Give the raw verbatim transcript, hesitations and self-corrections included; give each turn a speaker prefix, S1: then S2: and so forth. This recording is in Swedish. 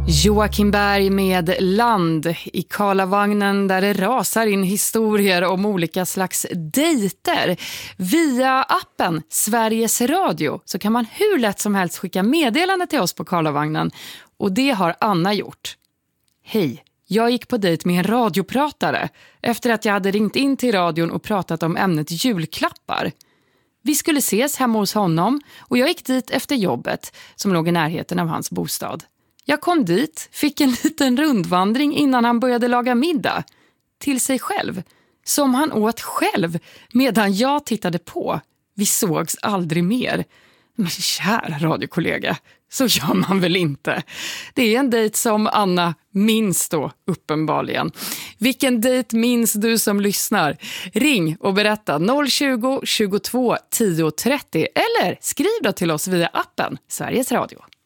S1: Joakim Berg med Land i Karlavagnen där det rasar in historier om olika slags dejter. Via appen Sveriges Radio så kan man hur lätt som helst skicka meddelande till oss på Karlavagnen. Och det har Anna gjort. Hej, jag gick på dejt med en radiopratare efter att jag hade ringt in till radion och pratat om ämnet julklappar. Vi skulle ses hemma hos honom och jag gick dit efter jobbet som låg i närheten av hans bostad. Jag kom dit, fick en liten rundvandring innan han började laga middag. Till sig själv. Som han åt själv medan jag tittade på. Vi sågs aldrig mer. Men kära radiokollega, så gör man väl inte. Det är en dejt som Anna minns då, uppenbarligen. Vilken dejt minns du som lyssnar? Ring och berätta noll tjugo, tjugotvå, tio trettio eller skriv då till oss via appen Sveriges Radio.